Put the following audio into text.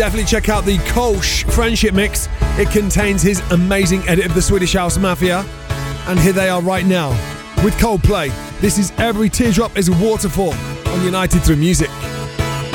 Definitely check out the Kolsch Friendship Mix. It contains his amazing edit of the Swedish House Mafia. And here they are right now with Coldplay. This is Every Teardrop is a Waterfall on United Through Music.